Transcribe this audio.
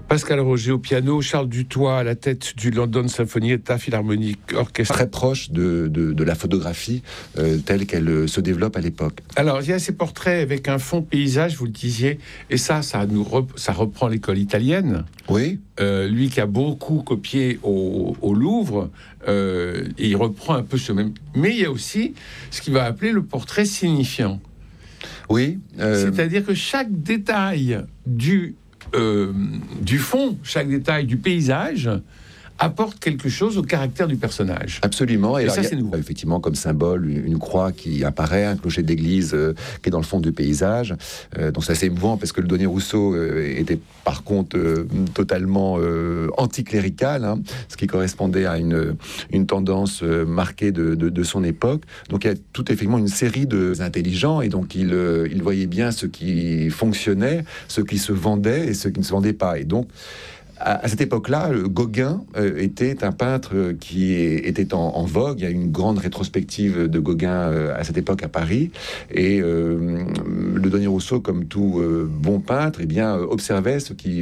Pascal Roger au piano, Charles Dutoit à la tête du London Sinfonietta Philharmonic Orchestra. Très proche de la photographie telle qu'elle se développe à l'époque. Alors, il y a ces portraits avec un fond paysage, vous le disiez, et ça reprend l'école italienne. Oui. Lui qui a beaucoup copié au Louvre, et il reprend un peu ce même... Mais il y a aussi ce qu'il va appeler le portrait signifiant. Oui. C'est-à-dire que chaque détail du fond, chaque détail du paysage apporte quelque chose au caractère du personnage. Absolument. Et alors, ça, c'est nouveau. Effectivement, comme symbole, une croix qui apparaît, un clocher d'église qui est dans le fond du paysage. Donc, c'est assez émouvant parce que le Donné Rousseau était par contre totalement anticlérical, hein, ce qui correspondait à une tendance marquée de son époque. Donc, il y a tout effectivement une série d'intelligents et donc il voyait bien ce qui fonctionnait, ce qui se vendait et ce qui ne se vendait pas. Et donc, à cette époque-là, Gauguin était un peintre qui était en vogue. Il y a une grande rétrospective de Gauguin à cette époque à Paris. Et le Donné Rousseau, comme tout bon peintre, eh bien, observait ce qui